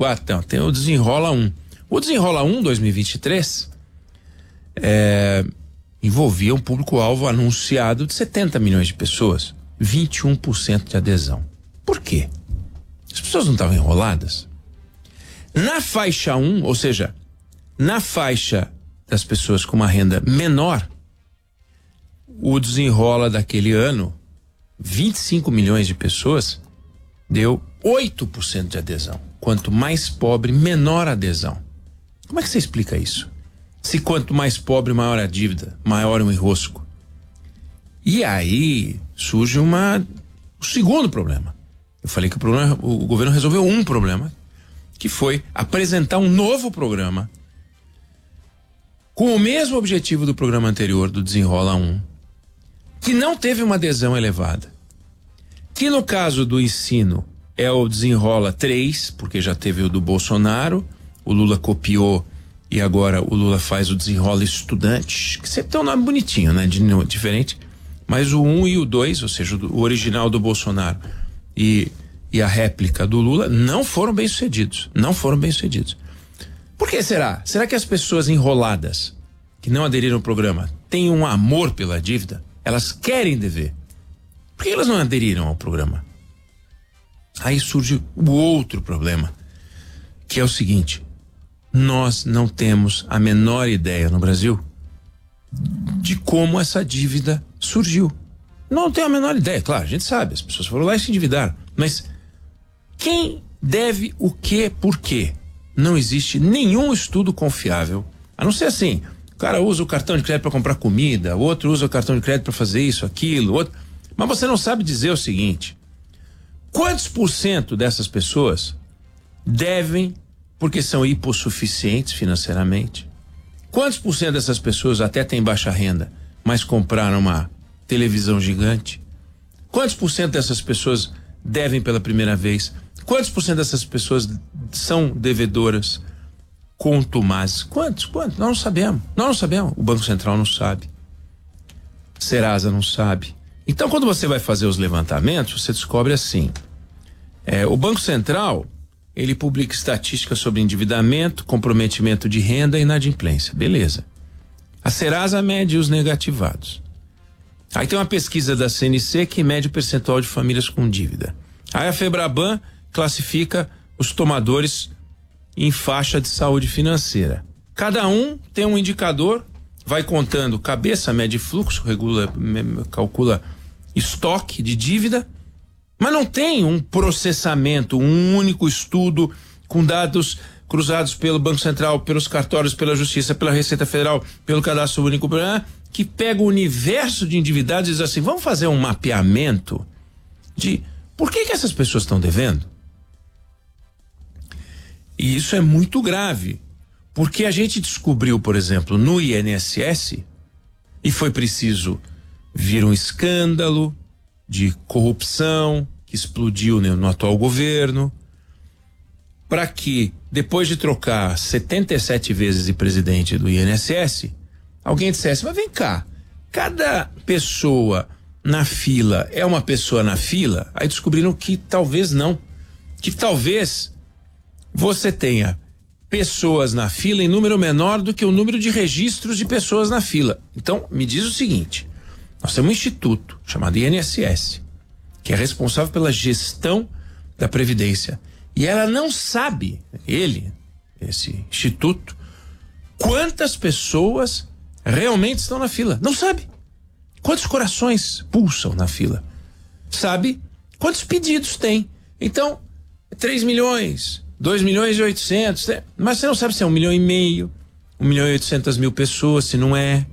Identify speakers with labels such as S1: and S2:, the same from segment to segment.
S1: Não, tem o Desenrola 1. O Desenrola 1 2023 envolvia um público-alvo anunciado de 70 milhões de pessoas, 21% de adesão. Por quê? As pessoas não estavam enroladas? Na faixa 1, ou seja, na faixa das pessoas com uma renda menor, o Desenrola daquele ano, 25 milhões de pessoas, deu 8% de adesão. Quanto mais pobre, menor a adesão. Como é que você explica isso? Se quanto mais pobre, maior a dívida, maior o enrosco. E aí surge o segundo problema. Eu falei que o governo resolveu um problema, que foi apresentar um novo programa com o mesmo objetivo do programa anterior, do Desenrola 1, que não teve uma adesão elevada. Que no caso do ensino é o Desenrola 3, porque já teve o do Bolsonaro, o Lula copiou e agora o Lula faz o Desenrola Estudante, que sempre tem um nome bonitinho, né? Diferente. Mas o 1 e o 2, ou seja, o original do Bolsonaro e a réplica do Lula, não foram bem sucedidos. Não foram bem sucedidos. Por que será? Será que as pessoas enroladas, que não aderiram ao programa, têm um amor pela dívida? Elas querem dever. Por que elas não aderiram ao programa? Aí surge o outro problema, que é o seguinte: nós não temos a menor ideia no Brasil de como essa dívida surgiu. Não tem a menor ideia, claro, a gente sabe, as pessoas foram lá e se endividaram, mas quem deve o quê, por quê? Não existe nenhum estudo confiável, a não ser assim, o cara usa o cartão de crédito para comprar comida, o outro usa o cartão de crédito para fazer isso, aquilo, outro, mas você não sabe dizer o seguinte: quantos % dessas pessoas devem porque são hipossuficientes financeiramente? Quantos % dessas pessoas até têm baixa renda, mas compraram uma televisão gigante? Quantos % dessas pessoas devem pela primeira vez? Quantos % dessas pessoas são devedoras contumazes? Quantos? Nós não sabemos. Nós não sabemos. O Banco Central não sabe. Serasa não sabe. Então, quando você vai fazer os levantamentos, você descobre assim: o Banco Central, ele publica estatísticas sobre endividamento, comprometimento de renda e inadimplência. Beleza. A Serasa mede os negativados. Aí tem uma pesquisa da CNC que mede o percentual de famílias com dívida. Aí a Febraban classifica os tomadores em faixa de saúde financeira. Cada um tem um indicador, vai contando cabeça, mede fluxo, calcula estoque de dívida, mas não tem um processamento, um único estudo com dados cruzados pelo Banco Central, pelos cartórios, pela Justiça, pela Receita Federal, pelo Cadastro Único, que pega o universo de endividados e diz assim: vamos fazer um mapeamento de por que essas pessoas estão devendo? E isso é muito grave, porque a gente descobriu, por exemplo, no INSS, e foi preciso vir um escândalo de corrupção que explodiu no atual governo, para que, depois de trocar 77 vezes de presidente do INSS, alguém dissesse: mas vem cá, cada pessoa na fila é uma pessoa na fila? Aí descobriram que talvez não, que talvez você tenha pessoas na fila em número menor do que o número de registros de pessoas na fila. Então, me diz o seguinte: nós temos um instituto chamado INSS, que é responsável pela gestão da Previdência, e ela não sabe, esse instituto, quantas pessoas realmente estão na fila. Não sabe. Quantos corações pulsam na fila? Sabe quantos pedidos tem. Então, 3 milhões, 2 milhões e 800, mas você não sabe se é 1,5 milhão, 1 milhão e 800 mil pessoas, se não é.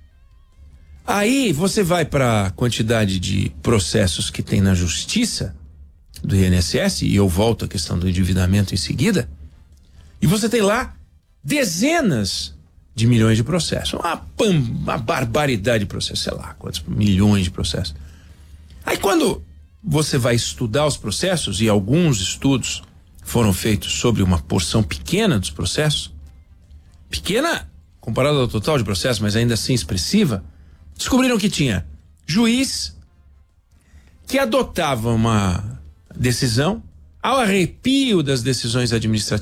S1: Aí você vai para a quantidade de processos que tem na Justiça do INSS, e eu volto à questão do endividamento em seguida, e você tem lá dezenas de milhões de processos, uma barbaridade de processos, sei lá quantos milhões de processos. Aí quando você vai estudar os processos, e alguns estudos foram feitos sobre uma porção pequena dos processos, pequena comparado ao total de processos, mas ainda assim expressiva, descobriram que tinha juiz que adotava uma decisão ao arrepio das decisões administrativas